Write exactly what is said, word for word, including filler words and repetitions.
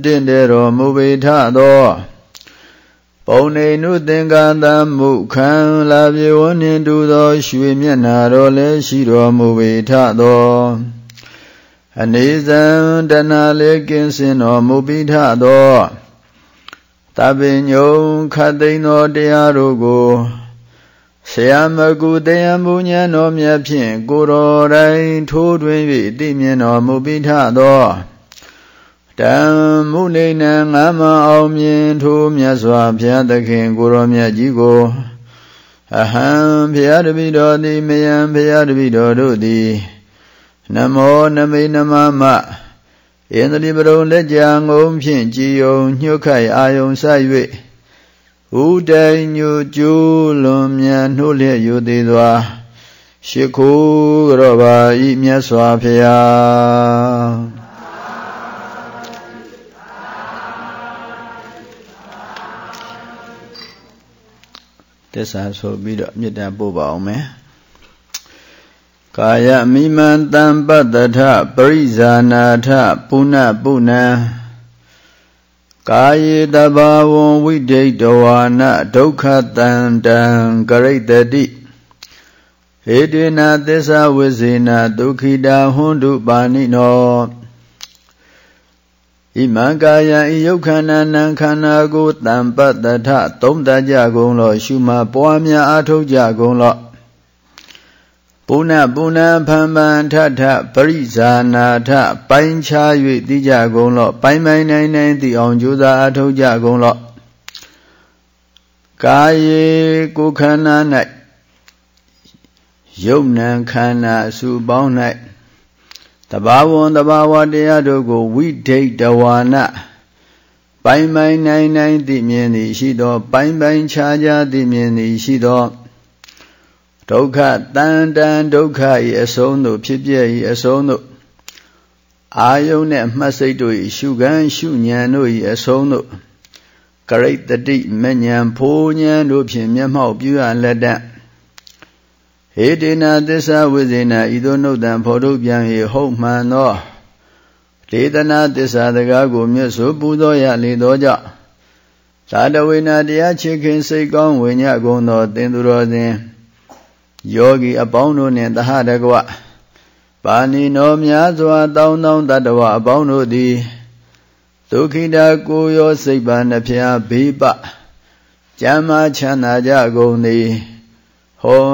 တင်တေရောမူပိထသောပုံနေနုသင်္ကာတမှုခံလာပြေဝနှင့်တူသောရွှေမျက်နာတော်လည်းရှိတော်မူပေထသောအနေဇံတဏလည်းကင်းစင်တော်မူပိထသောတပင်ညုံခတ်သိမ်းသောတရားတို့ကိုဆရာမကူတရားမူဉဏ်တော်မြတ်ဖြင့်ကိုယ်တော်တိုင်ထိုးထွင်း၍သိမြင်တော်မူပိထသောတံမုနေနံငါမအောင်မြင်ထိုမြတ်စွာဘုရားသခင်ကိုရောမြတ်ကြီးကိုအဟံဘုရားတပည့်တော်သည်မယံဘုရားတပည့်တော်တို့သည်နမောနမိနမမဣန္ဒြိပရုံလက်ကြငုံဖြင့်ကြည်ယုံညှို့ခိုက်အာယုံစ၍ဥတိုင်ညိုကျိုးလွန်မြန်နှိုးလျက်ယူသေးစွာရှိခိုးကြောပါဤမြတ်စွာဘုရားသစ္စာဆိုပြီးတော့မေတ္တာပို့ပါအောင်မယ်ကာယမိမံတံပတ္တထပရိဇာနာထပုဏ္ဏပုဏ္ဏကာယေတဘာဝံဝိဒိတဝါနဒုက္ခတန္တံကရိတတိဟေတေနသစ္စာဝိဇေနဒုက္ခိတာဟွန်တုပါဏိနောဣမံကာယံဤယုတ်ခန္ဓာနံခန္ဓာကိုတံပတ္တထသုံးတတ်ကြကုန်လောရှုမှပွားများအားထုတ်ကြကုန်လောပုဏ္ဏပုဏ္ဏဖန်ပန်ထထပရိဇာနာထပိုင်းခြား၍သိကြကုန်လောပိုင်းပိုင်းနိုင်နိုင်သိအောင်ကြိုးစားအားထုတ်ကြကုန်လောကာယေကိုယ်ခန္ဓာ၌ယုတ်နံခန္ဓာအစုပေါင်း၌တဘာဝံတဘာဝတရားတို့ကိုဝိဒိတဝါနပိုင်းပိုင်းနိုင်နိုင်သိမြင်သည်ရှိသောပိုင်းပိုင်းခြားခြားသိမြင်သည်ရှိသောဒုက္ခတန်တန်ဒုက္ခ၏အဆုံးသို့ဖြစ်ပြ၏အဆုံးသို့အာယုန်နှင့်မှတ်စိတ်တို့၏ရှုခံရှုဉဏ်တို့၏အဆုံးသို့ကရိတတိမဉဏ်ဖိုးဉဏ်တို့ဖြင့်မျက်မှောက်ပြုရလက်တံဟေတေနသစ္စာဝိဇေနဤသို့နှုတ်တံဖော်ထုတ်ပြန်၍ဟုတ်မှန်သောဒေသနာသစ္စာတကားကိုမြတ်စွာပူဇော်ရလေသောကြောင့်သာတဝေနာတရားချစ်ခင်စိတ်ကောင်းဝိညာဉ်ကုန်သောသင်သူတော်စဉ်ယောဂီအပေါင်းတို့နှင့်တဟတကွပါဏိနောများစွာတောင်းတောင်းတတ္တဝအပေါင်းတို့သည်ဒုက္ခိတာကိုရောစိတ်ပါနှဖျားဘေးပကျမ်းမာချမ်းသာကြကုန်သည်ဟော